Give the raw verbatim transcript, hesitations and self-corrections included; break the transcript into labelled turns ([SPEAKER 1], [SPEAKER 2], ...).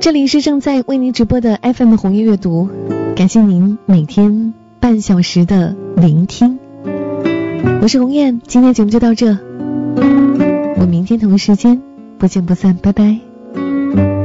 [SPEAKER 1] 这里是正在为您直播的 F M 红叶阅读，感谢您每天半小时的聆听。我是红艳，今天节目就到这，我明天同一时间不见不散，拜拜。